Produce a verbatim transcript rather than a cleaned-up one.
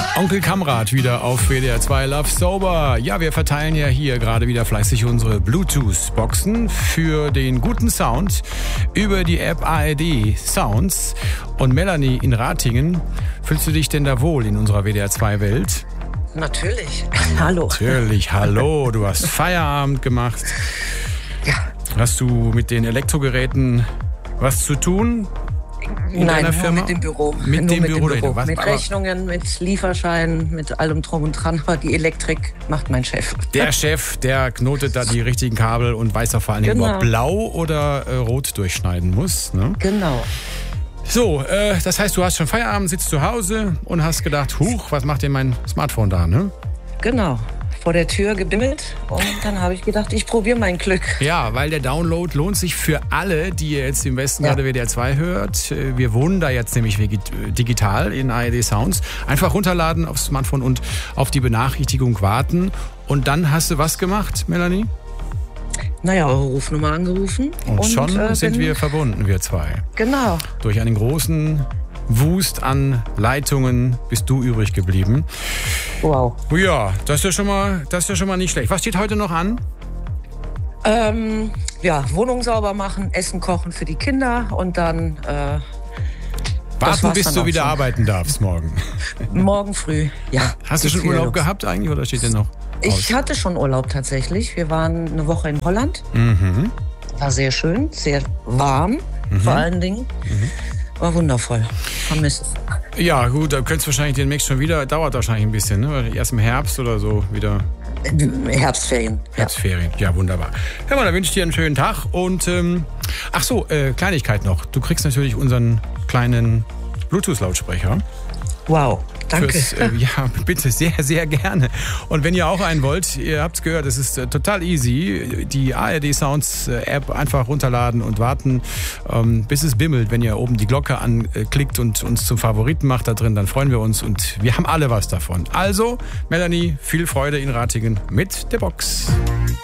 Onkel Kamrat wieder auf W D R zwei Love Sober. Ja, wir verteilen ja hier gerade wieder fleißig unsere Bluetooth-Boxen für den guten Sound über die App A R D Sounds. Und Melanie in Ratingen, fühlst du dich denn da wohl in unserer W D R zwei Welt? Natürlich. Hallo. Natürlich, hallo. Du hast Feierabend gemacht. Ja. Hast du mit den Elektrogeräten was zu tun? In Nein, deiner nur Firma? mit dem Büro. Mit nur dem mit Büro. dem Büro. Was, mit Rechnungen, mit Lieferscheinen, mit allem drum und dran. Aber die Elektrik macht mein Chef. Der Chef, der knotet da die richtigen Kabel und weiß auch vor allen Dingen, Genau. ob er blau oder äh, rot durchschneiden muss. Ne? Genau. So, äh, das heißt, du hast schon Feierabend, sitzt zu Hause und hast gedacht, huch, was macht denn mein Smartphone da, ne? Genau. Vor der Tür gebimmelt und dann habe ich gedacht, ich probiere mein Glück. Ja, weil der Download lohnt sich für alle, die ihr jetzt im Westen Ja. gerade W D R zwei hört. Wir wohnen da jetzt nämlich digital in A R D Sounds. Einfach runterladen aufs Smartphone und auf die Benachrichtigung warten. Und dann hast du was gemacht, Melanie? Naja, eure Rufnummer angerufen. Und, schon äh, sind bin- wir verbunden, wir zwei. Genau. Durch einen großen Wust an Leitungen bist du übrig geblieben. Wow. Ja, das ist ja schon mal, das ist ja schon mal nicht schlecht. Was steht heute noch an? Ähm, ja, Wohnung sauber machen, Essen kochen für die Kinder und dann äh, Warten, war's bis dann du auch wieder schon. arbeiten darfst morgen. morgen früh. Ja. Hast du geht's schon wieder Urlaub los. gehabt eigentlich oder steht dir noch aus? Ich hatte schon Urlaub tatsächlich. Wir waren eine Woche in Holland. Mhm. War sehr schön, sehr warm vor allen Dingen. War wundervoll. Vermisst es. Ja, gut, da könntest du wahrscheinlich den Mix schon wieder, dauert wahrscheinlich ein bisschen, ne? Erst im Herbst oder so wieder Herbstferien. Ja. Herbstferien. Ja, wunderbar. Hör mal, da wünsche ich dir einen schönen Tag und ähm, ach so, äh, Kleinigkeit noch. Du kriegst natürlich unseren kleinen Bluetooth-Lautsprecher. Wow, danke. Fürs, äh, ja, bitte, sehr, sehr gerne. Und wenn ihr auch einen wollt, ihr habt es gehört, es ist äh, total easy. Die A R D Sounds äh, App einfach runterladen und warten, ähm, bis es bimmelt. Wenn ihr oben die Glocke anklickt und uns zum Favoriten macht da drin, dann freuen wir uns und wir haben alle was davon. Also, Melanie, viel Freude in Ratingen mit der Box.